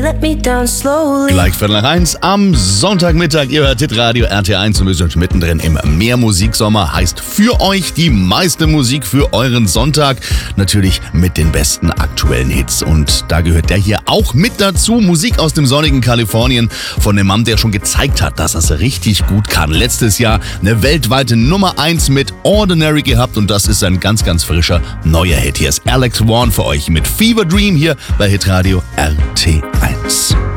let me down slowly. Gleich 1:15 am Sonntagmittag. Ihr hört Hitradio RT1 und wir sind mittendrin im Mehrmusiksommer. Heißt für euch die meiste Musik für euren Sonntag. Natürlich mit den besten aktuellen Hits. Und da gehört der hier auch mit dazu. Musik aus dem sonnigen Kalifornien von dem Mann, der schon gezeigt hat, dass er es richtig gut kann. Letztes Jahr eine weltweite Nummer 1 mit Ordinary gehabt und das ist ein ganz, ganz frischer neuer Hit. Hier ist Alex Warren für euch mit Fever Dream hier bei Hitradio RT1.